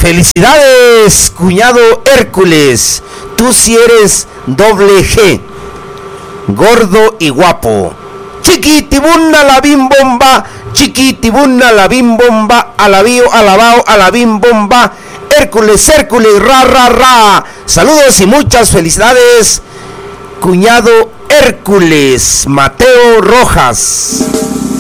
Felicidades, cuñado Hércules. Tú sí eres doble G. Gordo y guapo. Chiquitibuna la bim bomba. Chiquitibuna la bim bomba. Alabío, alabao, alabim bomba. Hércules, Hércules, ra, ra, ra. Saludos y muchas felicidades, cuñado Hércules. Mateo Rojas.